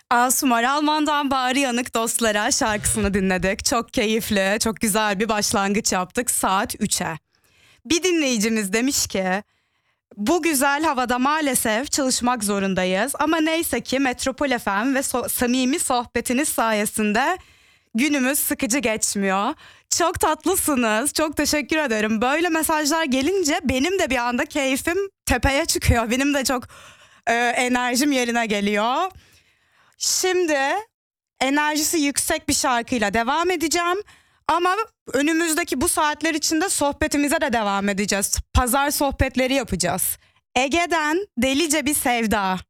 Asuman Alman'dan Bağrı Yanık Dostlara şarkısını dinledik. Çok keyifli, çok güzel bir başlangıç yaptık saat 3'e. Bir dinleyicimiz demiş ki bu güzel havada maalesef çalışmak zorundayız. Ama neyse ki Metropol FM ve samimi sohbetiniz sayesinde günümüz sıkıcı geçmiyor. Çok tatlısınız, çok teşekkür ederim. Böyle mesajlar gelince benim de bir anda keyfim tepeye çıkıyor. Benim de çok enerjim yerine geliyor. Şimdi enerjisi yüksek bir şarkıyla devam edeceğim. Ama önümüzdeki bu saatler içinde sohbetimize de devam edeceğiz. Pazar sohbetleri yapacağız. Ege'den Delice Bir Sevda.